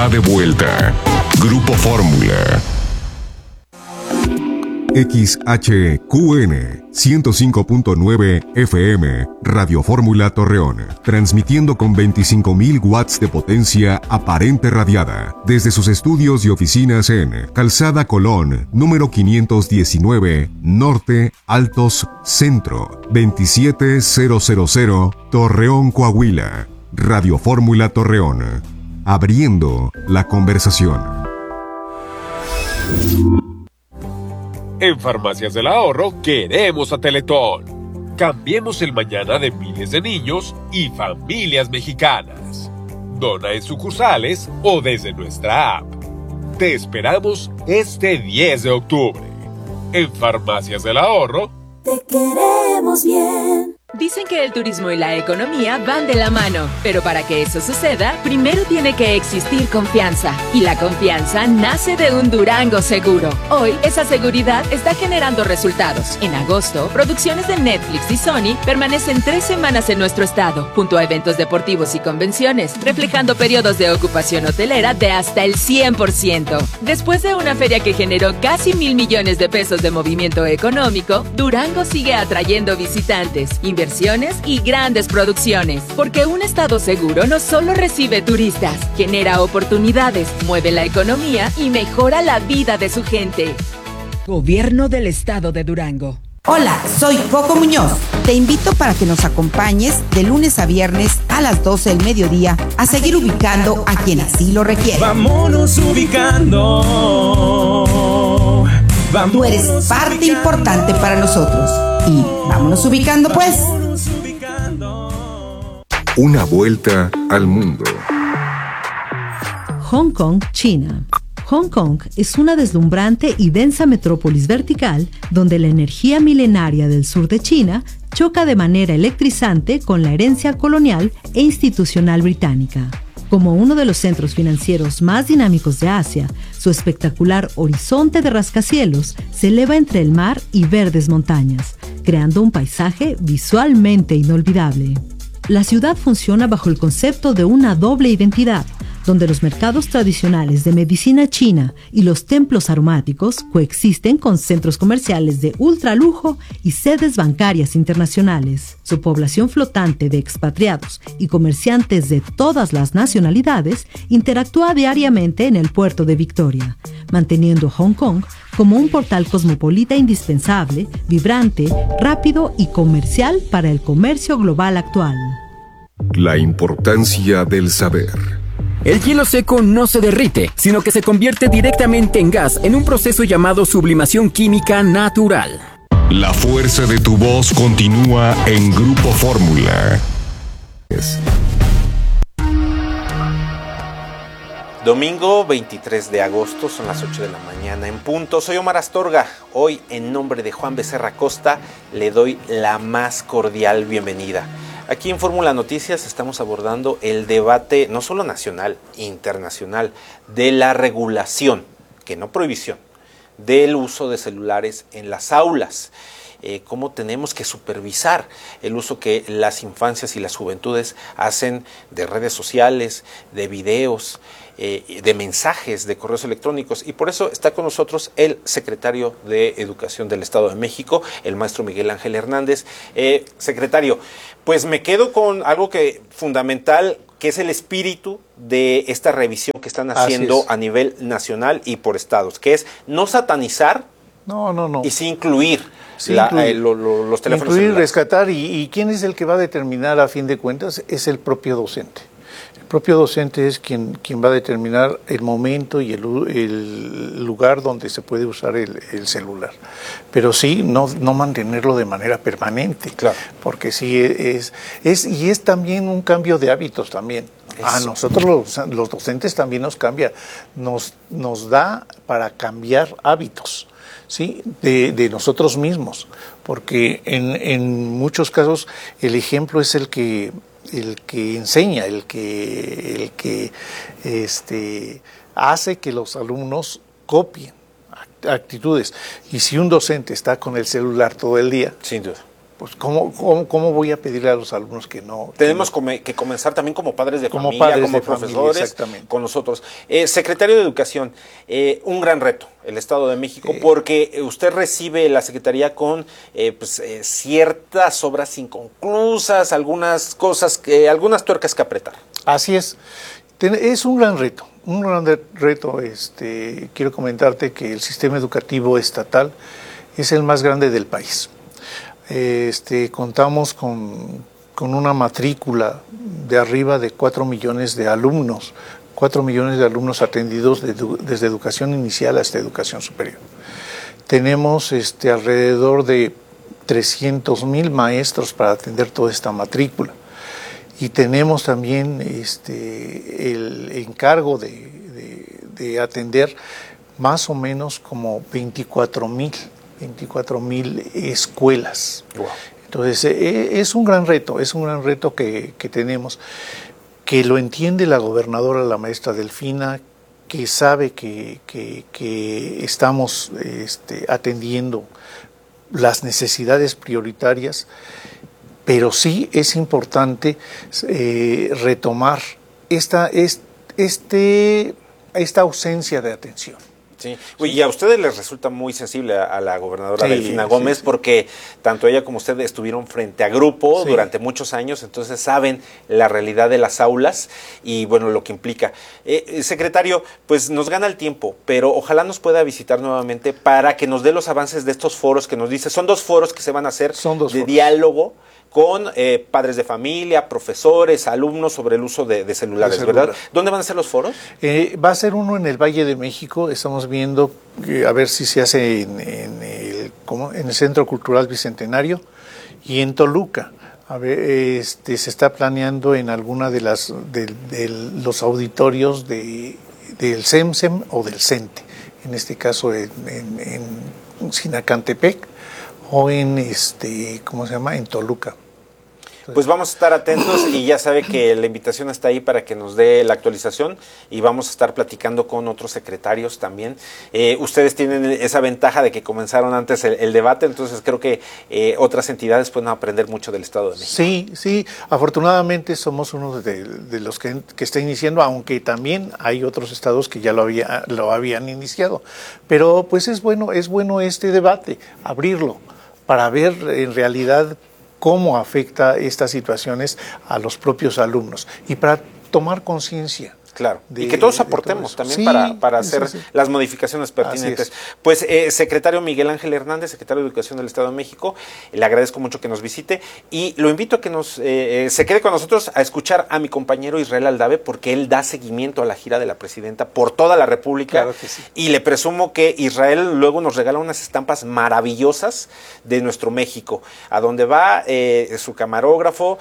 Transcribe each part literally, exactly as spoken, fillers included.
De vuelta, Grupo Fórmula. X H Q N ciento cinco punto nueve F M, Radio Fórmula Torreón, transmitiendo con veinticinco mil watts de potencia aparente radiada, desde sus estudios y oficinas en Calzada Colón, número quinientos diecinueve, Norte, Altos, Centro, veintisiete mil, Torreón, Coahuila. Radio Fórmula Torreón, abriendo la conversación. En Farmacias del Ahorro queremos a Teletón. Cambiemos el mañana de miles de niños y familias mexicanas. Dona en sucursales o desde nuestra app. Te esperamos este diez de octubre. En Farmacias del Ahorro. Te queremos bien. Dicen que el turismo y la economía van de la mano, pero para que eso suceda, primero tiene que existir confianza. Y la confianza nace de un Durango seguro. Hoy, esa seguridad está generando resultados. En agosto, producciones de Netflix y Sony permanecen tres semanas en nuestro estado, junto a eventos deportivos y convenciones, reflejando periodos de ocupación hotelera de hasta el cien por ciento. Después de una feria que generó casi mil millones de pesos de movimiento económico, Durango sigue atrayendo visitantes, inversiones y grandes producciones, porque un estado seguro no solo recibe turistas, genera oportunidades, mueve la economía y mejora la vida de su gente. Gobierno del Estado de Durango. Hola, soy Coco Muñoz. Te invito para que nos acompañes de lunes a viernes a las doce del mediodía a seguir ubicando a quien así lo requiere. Vámonos ubicando. Vámonos Tú eres parte ubicando. Importante para nosotros. Y vámonos ubicando pues. Una vuelta al mundo. Hong Kong, China. Hong Kong es una deslumbrante y densa metrópolis vertical donde la energía milenaria del sur de China choca de manera electrizante con la herencia colonial e institucional británica. Como uno de los centros financieros más dinámicos de Asia, su espectacular horizonte de rascacielos se eleva entre el mar y verdes montañas, creando un paisaje visualmente inolvidable. La ciudad funciona bajo el concepto de una doble identidad, donde los mercados tradicionales de medicina china y los templos aromáticos coexisten con centros comerciales de ultralujo y sedes bancarias internacionales. Su población flotante de expatriados y comerciantes de todas las nacionalidades interactúa diariamente en el puerto de Victoria, manteniendo a Hong Kong como un portal cosmopolita indispensable, vibrante, rápido y comercial para el comercio global actual. La importancia del saber. El hielo seco no se derrite, sino que se convierte directamente en gas en un proceso llamado sublimación química natural. La fuerza de tu voz continúa en Grupo Fórmula. Domingo veintitrés de agosto, son las ocho de la mañana en punto. Soy Omar Astorga. Hoy, en nombre de Juan Becerra Costa, le doy la más cordial bienvenida. Aquí en Fórmula Noticias estamos abordando el debate, no solo nacional, internacional, de la regulación, que no prohibición, del uso de celulares en las aulas. Eh, cómo tenemos que supervisar el uso que las infancias y las juventudes hacen de redes sociales, de videos, eh, de mensajes, de correos electrónicos. Y por eso está con nosotros el secretario de Educación del Estado de México, el maestro Miguel Ángel Hernández. Eh, secretario, pues me quedo con algo que fundamental, que es el espíritu de esta revisión que están haciendo a nivel nacional y por estados, que es no satanizar no, no, no. y sí incluir. Sí, La, incluir, eh, lo, lo, los teléfonos incluir, celulares. rescatar y, y quién es el que va a determinar a fin de cuentas es el propio docente. El propio docente es quien, quien va a determinar el momento y el, el lugar donde se puede usar el, el celular. Pero sí, no, no mantenerlo de manera permanente, claro. Porque sí es, es, y es también un cambio de hábitos también. Eso. A nosotros los, los docentes también nos cambia, nos, nos da para cambiar hábitos. ¿Sí? De, de nosotros mismos, porque en, en muchos casos el ejemplo es el que, el que enseña, el que, el que este, hace que los alumnos copien actitudes. Y si un docente está con el celular todo el día, sin duda, pues ¿cómo, cómo, cómo voy a pedirle a los alumnos que no? Tenemos que, no, que comenzar también como padres de como familia, padres como de profesores, familia, con nosotros. Eh, secretario de Educación, eh, un gran reto, el Estado de México, eh, porque usted recibe la Secretaría con eh, pues, eh, ciertas obras inconclusas, algunas cosas, que, algunas tuercas que apretar. Así es, es un gran reto, un gran reto. Este, quiero comentarte que el sistema educativo estatal es el más grande del país. Este, contamos con, con una matrícula de arriba de cuatro millones de alumnos, cuatro millones de alumnos atendidos de, desde educación inicial hasta educación superior. Tenemos este, alrededor de trescientos mil maestros para atender toda esta matrícula. Y tenemos también este, el encargo de, de, de atender más o menos como veinticuatro mil escuelas. Wow. Entonces, eh, es un gran reto, es un gran reto que, que tenemos, que lo entiende la gobernadora, la maestra Delfina, que sabe que, que, que estamos este, atendiendo las necesidades prioritarias, pero sí es importante eh, retomar esta, este, esta ausencia de atención. Sí. Uy, y a ustedes les resulta muy sensible a, a la gobernadora sí, Delfina Gómez, sí, sí. porque tanto ella como usted estuvieron frente a grupo sí. durante muchos años, entonces saben la realidad de las aulas y bueno, lo que implica. Eh, secretario, pues nos gana el tiempo, pero ojalá nos pueda visitar nuevamente para que nos dé los avances de estos foros que nos dice. Son dos foros que se van a hacer Son dos de foros. diálogo con eh, padres de familia, profesores, alumnos sobre el uso de, de celulares, de celular. ¿verdad? ¿Dónde van a ser los foros? Eh, va a ser uno en el Valle de México, estamos viendo que, a ver si se hace en, en, el, ¿cómo? en el Centro Cultural Bicentenario y en Toluca. A ver, este, se está planeando en alguna de las de, de los auditorios de, del SEMSEM o del CENTE, en este caso en, en, en Sinacantepec o en este, ¿cómo se llama? En Toluca. Pues vamos a estar atentos y ya sabe que la invitación está ahí para que nos dé la actualización y vamos a estar platicando con otros secretarios también. Eh, ustedes tienen esa ventaja de que comenzaron antes el, el debate, entonces creo que eh, otras entidades pueden aprender mucho del Estado de México. Sí, sí, afortunadamente somos uno de, de los que, que está iniciando, aunque también hay otros estados que ya lo, había, lo habían iniciado. Pero pues es bueno, es bueno este debate, abrirlo, para ver en realidad cómo afecta estas situaciones a los propios alumnos y para tomar conciencia. Claro, de, y que todos aportemos también sí, para, para hacer sí, sí. las modificaciones pertinentes. Pues, eh, secretario Miguel Ángel Hernández, secretario de Educación del Estado de México, le agradezco mucho que nos visite y lo invito a que nos eh, se quede con nosotros a escuchar a mi compañero Israel Aldave, porque él da seguimiento a la gira de la presidenta por toda la República. Claro que sí. Y le presumo que Israel luego nos regala unas estampas maravillosas de nuestro México, a donde va eh, su camarógrafo,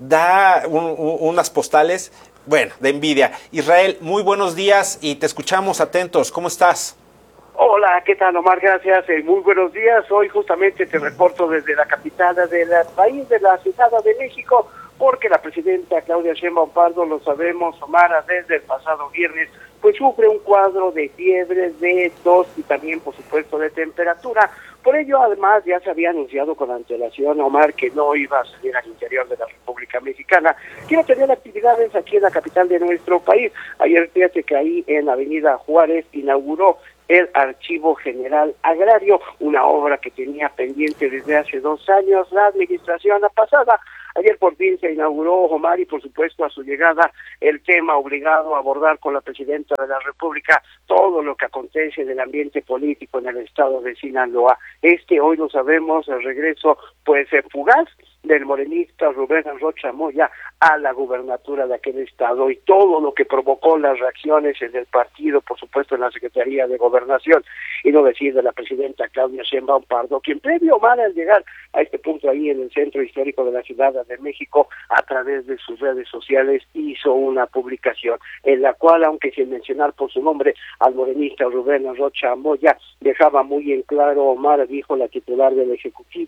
da un, un, unas postales. Bueno, de envidia. Israel, muy buenos días y te escuchamos atentos. ¿Cómo estás? Hola, ¿qué tal, Omar? Gracias. Eh, muy buenos días. Hoy justamente te reporto desde la capital del país, de la Ciudad de México, porque la presidenta Claudia Sheinbaum Pardo, lo sabemos, Omar, desde el pasado viernes, pues sufre un cuadro de fiebre, de tos y también, por supuesto, de temperatura. Por ello, además, ya se había anunciado con antelación, Omar, que no iba a salir al interior de la República Mexicana, que no tenía actividades aquí en la capital de nuestro país. Ayer, fíjate que ahí en Avenida Juárez inauguró el Archivo General Agrario, una obra que tenía pendiente desde hace dos años la administración pasada. Ayer por fin se inauguró, Omar, y por supuesto a su llegada el tema obligado a abordar con la presidenta de la República todo lo que acontece en el ambiente político en el estado de Sinaloa. Este, hoy lo sabemos, el regreso pues fugaz del morenista Rubén Rocha Moya a la gubernatura de aquel estado y todo lo que provocó las reacciones en el partido, por supuesto en la Secretaría de Gobernación, y no decir de la presidenta Claudia Sheinbaum Pardo, quien previo, Omar, al llegar a este punto ahí en el centro histórico de la Ciudad de México, a través de sus redes sociales hizo una publicación en la cual, aunque sin mencionar por su nombre al morenista Rubén Rocha Moya, dejaba muy en claro, Omar, dijo la titular del Ejecutivo,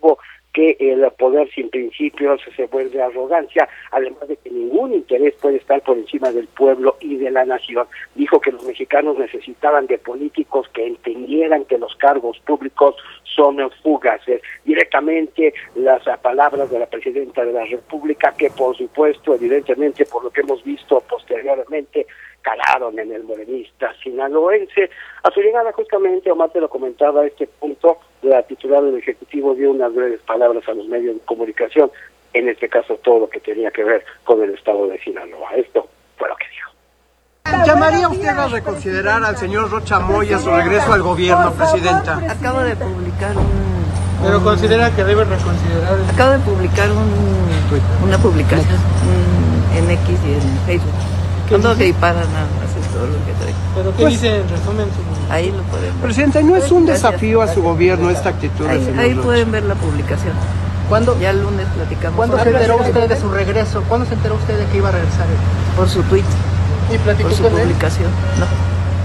que el poder sin principios se vuelve arrogancia, además de que ningún interés puede estar por encima del pueblo y de la nación. Dijo que los mexicanos necesitaban de políticos que entendieran que los cargos públicos son fugaces. Directamente las palabras de la presidenta de la República, que por supuesto, evidentemente, por lo que hemos visto posteriormente, calaron en el morenista sinaloense. A su llegada, justamente, Omar te lo comentaba, a este punto, la titular del Ejecutivo dio unas breves palabras a los medios de comunicación, en este caso todo lo que tenía que ver con el estado de Sinaloa. Esto fue lo que dijo. ¿Llamaría usted a reconsiderar al señor Rocha Moya su regreso al gobierno, presidenta? Acabo de publicar un... ¿Pero considera que debe reconsiderar? El... Acabo de publicar un, una publicación un, en X y en Facebook. Cuando se paran a hacer todo lo que trae. ¿Pero qué pues, dice en resumen? Su... Ahí lo pueden ver. Presidenta, ¿no es un desafío a su gobierno esta actitud? Ahí, ahí pueden ver la publicación. ¿Cuándo? Ya el lunes platicamos. ¿Cuándo se enteró usted de su regreso? ¿Cuándo se enteró usted de que iba a regresar? Por su tweet. ¿Y platicó por su con publicación? Él? No.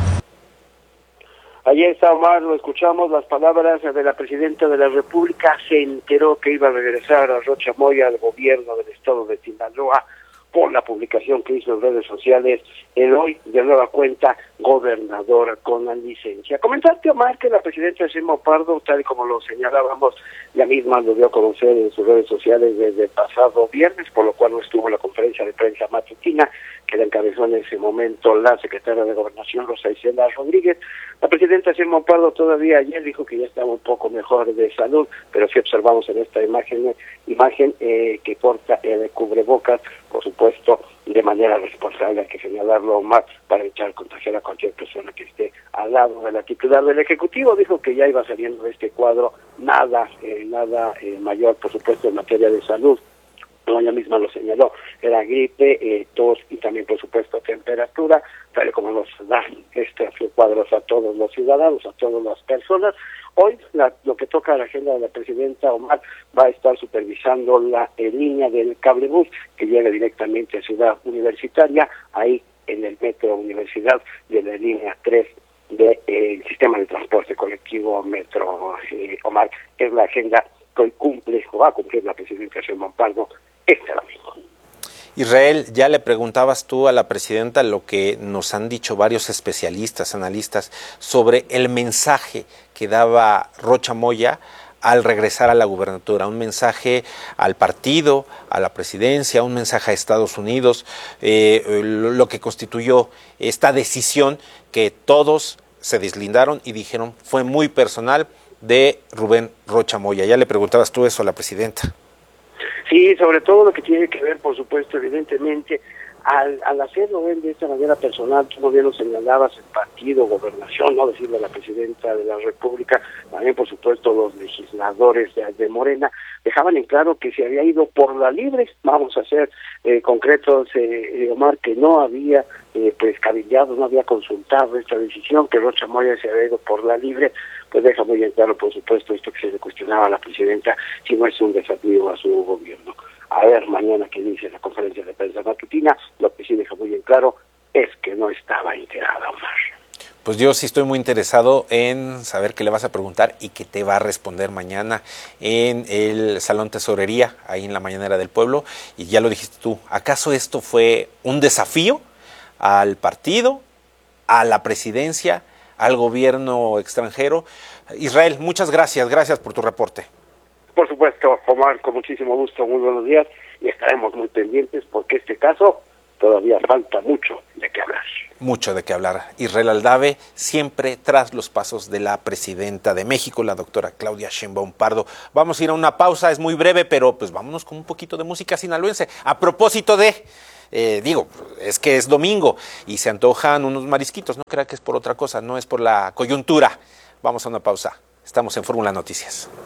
Allí está, Omar, lo escuchamos, las palabras de la presidenta de la República. Se enteró que iba a regresar a Rocha Moya al gobierno del estado de Sinaloa por la publicación que hizo en redes sociales el hoy de nueva cuenta gobernador con la licencia. Comentarte, Omar, que la presidenta Sheinbaum Pardo, tal y como lo señalábamos, ya misma lo dio a conocer en sus redes sociales desde el pasado viernes, por lo cual no estuvo en la conferencia de prensa matutina que la encabezó en ese momento la secretaria de Gobernación, Rosa Isela Rodríguez. La presidenta Sheinbaum Pardo todavía ayer dijo que ya estaba un poco mejor de salud, pero sí observamos en esta imagen imagen eh, que porta el cubrebocas, por supuesto, de manera responsable, hay que señalarlo, Omar, para evitar contagiar a cualquier persona que esté al lado de la titular del Ejecutivo. Dijo que ya iba saliendo de este cuadro, nada, eh, nada eh, mayor, por supuesto, en materia de salud. No, ella misma lo señaló, era gripe, eh, tos y también, por supuesto, temperatura, tal y como nos dan estos cuadros a todos los ciudadanos, a todas las personas. Hoy la, lo que toca a la agenda de la presidenta, Omar, va a estar supervisando la eh, línea del cablebús que llega directamente a Ciudad Universitaria, ahí en el Metro Universidad de la línea tres del eh, sistema de transporte colectivo Metro, eh, Omar. Es la agenda que hoy cumple o va a cumplir la presidenta Sheinbaum Pardo este domingo. Israel, ya le preguntabas tú a la presidenta lo que nos han dicho varios especialistas, analistas, sobre el mensaje que daba Rocha Moya al regresar a la gubernatura, un mensaje al partido, a la presidencia, un mensaje a Estados Unidos, eh, lo que constituyó esta decisión que todos se deslindaron y dijeron fue muy personal de Rubén Rocha Moya. Ya le preguntabas tú eso a la presidenta. Sí, sobre todo lo que tiene que ver, por supuesto, evidentemente, al, al hacerlo él de esta manera personal, tú bien lo señalabas, el partido, gobernación, no decirle a la presidenta de la República, también, por supuesto, los legisladores de, de Morena, dejaban en claro que se había ido por la libre. Vamos a ser eh, concretos, eh, Omar, que no había eh, pues cabildeado, no había consultado esta decisión, que Rocha Moya se había ido por la libre. Pues deja muy bien claro, por supuesto, esto que se le cuestionaba a la presidenta, si no es un desafío a su gobierno. A ver mañana qué dice la conferencia de prensa matutina, lo que sí deja muy bien claro es que no estaba enterada, Omar. Pues yo sí estoy muy interesado en saber qué le vas a preguntar y qué te va a responder mañana en el Salón Tesorería, ahí en la Mañanera del Pueblo. Y ya lo dijiste tú, ¿acaso esto fue un desafío al partido, a la presidencia, al gobierno extranjero? Israel, muchas gracias, gracias por tu reporte. Por supuesto, Omar, con muchísimo gusto, muy buenos días, y estaremos muy pendientes porque este caso todavía falta mucho de qué hablar. Mucho de qué hablar. Israel Aldave, siempre tras los pasos de la presidenta de México, la doctora Claudia Sheinbaum Pardo. Vamos a ir a una pausa, es muy breve, pero pues vámonos con un poquito de música sinaloense. A propósito de... Eh, digo, es que es domingo y se antojan unos marisquitos, no crea que es por otra cosa, no es por la coyuntura. Vamos a una pausa, estamos en Fórmula Noticias.